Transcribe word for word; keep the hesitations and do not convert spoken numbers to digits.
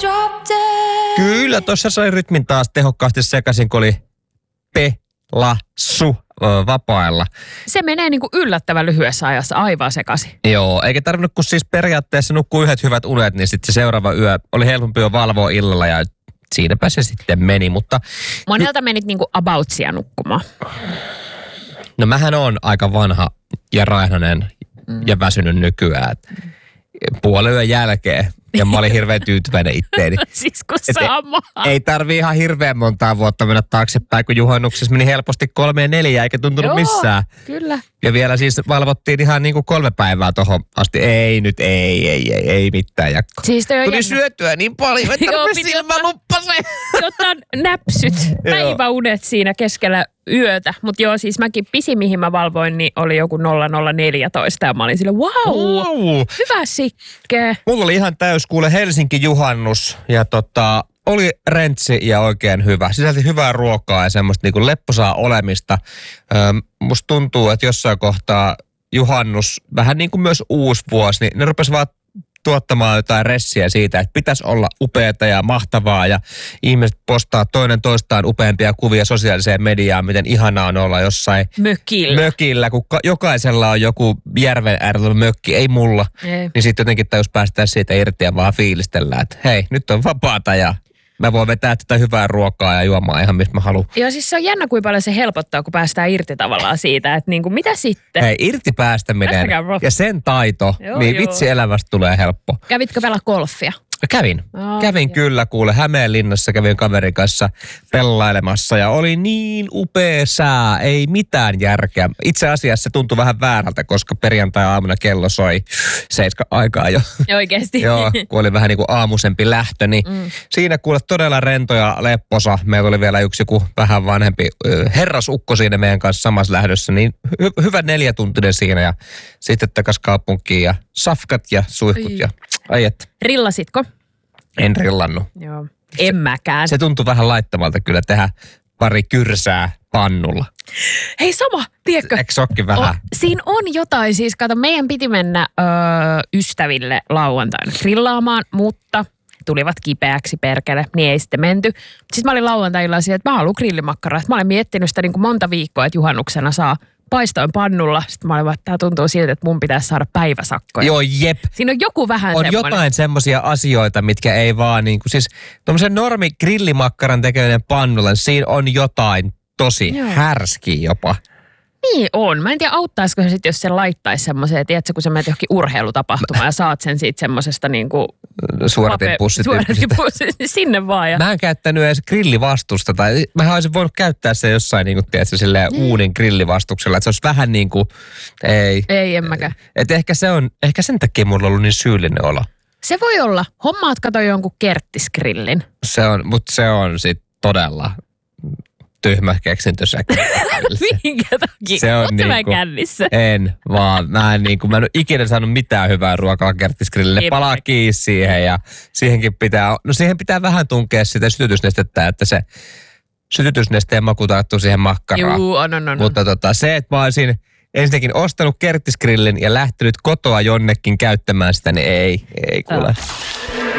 Kyllä, tuossa sai rytmin taas tehokkaasti sekaisin, kun oli pelassu vapailla. Se menee niin kuin yllättävän lyhyessä ajassa aivan sekaisin. Joo, eikä tarvinnut kun siis periaatteessa nukkuu yhdet hyvät unet, niin sitten se seuraava yö oli helpompi jo valvoa illalla ja siinäpä se sitten meni, mutta... Monelta menit niin kuin aboutsia nukkumaan. No mähän on aika vanha ja raihnainen mm. ja väsynyt nykyään. Puolen yön jälkeen. Ja mä olin hirveän tyytyväinen itteeni. Siis kun sama. Ei, ei tarvii ihan hirveän montaa vuotta mennä taaksepäin, kun juhannuksessa meni helposti kolme ja neljä, eikä tuntunut Joo, missään. Kyllä. Ja vielä siis valvottiin ihan niin kuin kolme päivää tohon asti. Ei nyt, ei, ei, ei, ei mitään jakko. Siis toi on Tuli jännä. syötyä niin paljon, että rupesi silmä luppaseen. Jotta näpsyt, päiväunet siinä keskellä yötä. Mutta joo, siis mäkin pisin, mihin mä valvoin, niin oli joku nolla nolla neljätoista. Ja mä olin sille, wow, wow. Hyvä sikke. Mulla oli ihan täys kuule Helsinki-juhannus ja tota... Oli rentsi ja oikein hyvä. Sisälti hyvää ruokaa ja semmoista niinku lepposaa olemista. Öö, musta tuntuu, että jossain kohtaa juhannus, vähän niin kuin myös uusi vuosi, niin ne rupesi vaan tuottamaan jotain ressiä siitä, että pitäisi olla upeata ja mahtavaa ja ihmiset postaa toinen toistaan upeampia kuvia sosiaaliseen mediaan, miten ihanaa on olla jossain mökillä, mökillä kun ka- jokaisella on joku järven äärellä mökki, ei mulla. Ei. Niin sitten jotenkin tajus päästään siitä irti ja vaan fiilistellään, että hei, nyt on vapaata ja mä voin vetää tätä hyvää ruokaa ja juomaan ihan mistä mä haluan. Joo, siis se on jännä, kuinka paljon se helpottaa, kun päästään irti tavallaan siitä, että niinku, mitä sitten? Hei, irti päästäminen ja sen taito, joo, niin joo. Vitsi elämästä tulee helppo. Kävitkö pelaa golfia? Kävin. Oh, kävin joo. Kyllä, kuule. Hämeenlinnassa kävin kaverin kanssa pellailemassa ja oli niin upea sää, ei mitään järkeä. Itse asiassa se tuntui vähän väärältä, koska perjantai-aamuna kello soi seiska aikaa jo. Oikeasti. Joo, kun oli vähän niin kuin aamuisempi lähtö, niin mm. siinä kuule todella rento ja lepposa. Meillä oli vielä yksi joku vähän vanhempi herrasukko siinä meidän kanssa samassa lähdössä, niin hy- hyvä neljätuntinen siinä ja sitten takas kaupunkiin ja safkat ja suihkut Ai. ja ajat. Rillasitko? En rillannut. Joo, en mäkään. Se tuntui vähän laittamalta kyllä tehdä pari kyrsää pannulla. Hei sama, tiedätkö? Eikö sokki vähän? O, siinä on jotain, siis kato, meidän piti mennä ö, ystäville lauantaina grillaamaan, mutta tulivat kipeäksi perkele, niin ei sitten menty. Sitten mä olin lauantailla siihen, että mä haluan grillimakkaraa. Mä olen miettinyt sitä niin kuin monta viikkoa, että juhannuksena saa paistoin pannulla. Sitten mä olin vaan, että tämä tuntuu siltä, että mun pitäisi saada päiväsakkoja. Joo, jep. Siinä on joku vähän on semmoinen. jotain semmoisia asioita, mitkä ei vaan niin kuin, siis tommosen normi grillimakkaran tekeminen pannulla, siinä on jotain tosi Joo. härskiä jopa. Niin on. Mä en tiedä, auttaisiko se sitten, jos se laittaisi semmoiseen, tiedätkö, kun sä menet johonkin urheilutapahtumaan ja saat sen siitä semmoisesta niinku... Suoratinpussi. Suoratinpussi, sinne vaan. Ja... Mä en käyttänyt edes grillivastusta, tai mä olisin voinut käyttää se jossain niinku, tiedätkö, silleen mm. uunin grillivastuksella, että se olisi vähän niin kuin, ei. Ei, en mäkään. Että ehkä se on, ehkä sen takia mulla on ollut niin syyllinen olo. Se voi olla. Hommaat kato jonkun kerttisgrillin. Se on, mutta se on sitten todella... tyhmä keksintö se. Minkä takia? Se on Ootko niinku, mä kännissä? En, vaan mä en, niinku, mä en ole ikinä saanut mitään hyvää ruokaa kerttisgrillille. Palaa kiinni siihen ja siihenkin pitää, no siihen pitää vähän tunkea sitä sytytysnestettä, että se sytytysnesteen maku tarttuu siihen makkaraan. Juu, on, on, on. Mutta tota, se, että mä olisin ensinnäkin ostanut kerttisgrillin ja lähtenyt kotoa jonnekin käyttämään sitä, niin ei, ei kuule. Oh.